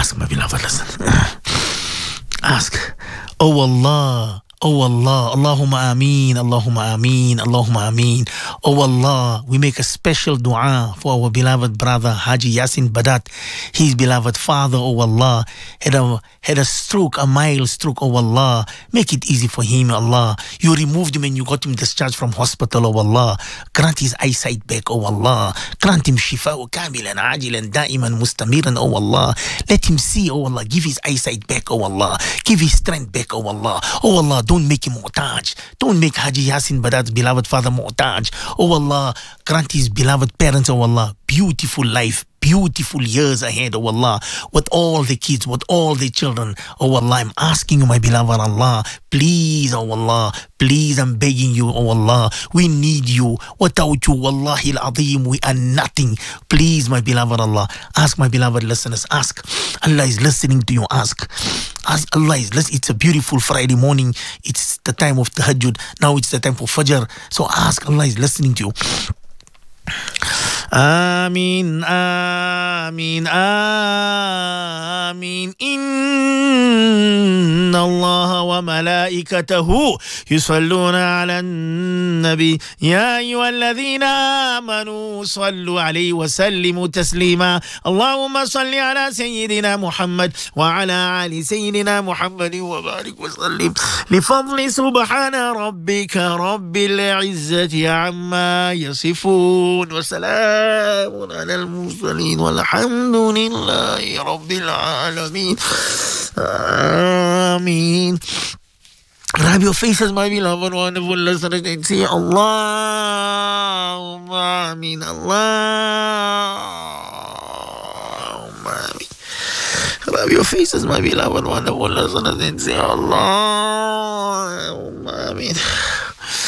Ask, my beloved, listen. Ask. Oh Allah. Oh Allah, Allahumma ameen, Allahumma ameen, Allahumma ameen. Oh Allah, we make a special dua for our beloved brother Haji Yasin Badat. His beloved father, oh Allah, had a stroke, a mild stroke, oh Allah. Make it easy for him, Allah. You removed him and you got him discharged from hospital, oh Allah. Grant his eyesight back, oh Allah. Grant him shifa'u kamilan, ajilan, da'iman, mustamiran, oh Allah. Let him see, oh Allah. Give his eyesight back, oh Allah. Give his strength back, oh Allah. Oh Allah, don't make him mu'taj. Don't make Haji Yasin Badat's beloved father mu'taj. Oh Allah, grant his beloved parents, oh Allah, beautiful life, beautiful years ahead, oh Allah, with all the kids, with all the children. Oh Allah, I'm asking you, my beloved Allah, please, oh Allah, please, I'm begging you, oh Allah, we need you. Without you, wallahi al-azim, we are nothing. Please, my beloved Allah, ask my beloved listeners, ask. Allah is listening to you, ask. Ask Allah is listening. It's a beautiful Friday morning. It's the time of tahajjud. Now it's the time for Fajr. So ask, Allah is listening to you. آمين آمين آمين إن الله وملائكته يصلون على النبي يا أيها الذين آمنوا صلوا عليه وسلموا تسليما اللهم صل على سيدنا محمد وعلى آل سيدنا محمد وبارك وسلم لفضل سبحان ربك رب العزة عما يصفون وسلام على المرسلين والحمد لله رب العالمين آمين. Rub your faces, my beloved, wonderful listeners, and say Allahumma ameen, Allahumma ameen. Rub your faces, my beloved, wonderful listeners, and say Allahumma ameen.